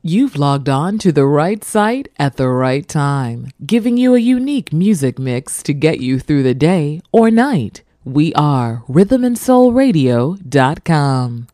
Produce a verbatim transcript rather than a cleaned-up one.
You've logged on to the right site at the right time, giving you a unique music mix to get you through the day or night. We are rhythm and soul radio dot com.